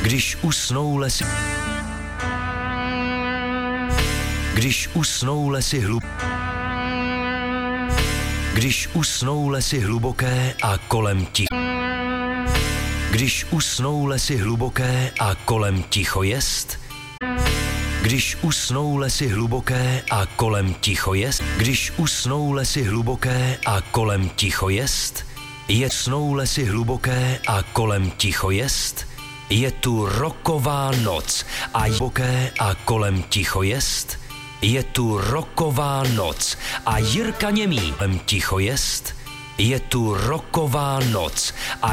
Když usnou lesy, když usnou lesy když usnou lesy hluboké a kolem ticho. Když usnou lesy hluboké a kolem ticho jest. Když usnou lesy hluboké a kolem ticho jest. Když usnou lesy hluboké a kolem ticho jest. Je snou lesy hluboké a kolem ticho jest. Je tu roková noc a hluboké a kolem ticho jest. Je tu roková noc a Jirka Němý kolem ticho jest. Je tu roková noc a